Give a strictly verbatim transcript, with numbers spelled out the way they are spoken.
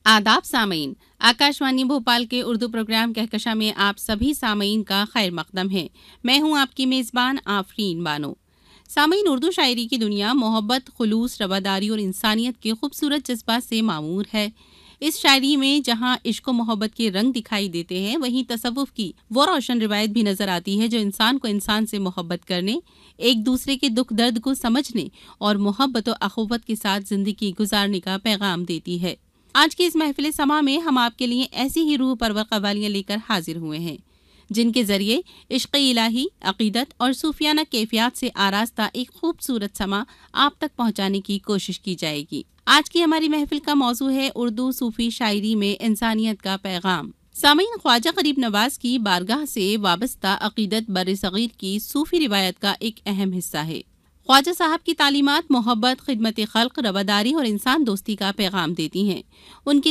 आदाब सामीन, आकाशवाणी भोपाल के उर्दू प्रोग्राम कहकशा में आप सभी सामीन का खैर मकदम है। मैं हूं आपकी मेज़बान आफरीन बानो। सामीन, उर्दू शायरी की दुनिया मोहब्बत, खुलूस, रवादारी और इंसानियत के खूबसूरत जज्बात से मामूर है। इस शायरी में जहां इश्क व मोहब्बत के रंग दिखाई देते हैं, वहीं तसव्वुफ की वो रोशन रिवायत भी नज़र आती है जो इंसान को इंसान से मोहब्बत करने, एक दूसरे के दुख दर्द को समझने और मोहब्बत व अखुवत के साथ ज़िंदगी गुजारने का पैगाम देती है। आज की इस महफिल समा में हम आपके लिए ऐसी ही रूह परवर कवालियाँ लेकर हाजिर हुए हैं जिनके ज़रिए इश्क़ इलाही, अक़ीदत और सूफियाना कैफियत से आरास्ता एक खूबसूरत समा आप तक पहुँचाने की कोशिश की जाएगी। आज की हमारी महफिल का मौजू है उर्दू सूफ़ी शायरी में इंसानियत का पैगाम। सामीन, ख्वाजा गरीब नवाज की बारगाह से वाबस्ता अक़ीदत बर-ए-सग़ीर की सूफ़ी रिवायत का एक अहम हिस्सा है। ख्वाजा साहब की तालीमात मोहब्बत, खिदमत खल्क़, रवादारी और इंसान दोस्ती का पैगाम देती हैं। उनकी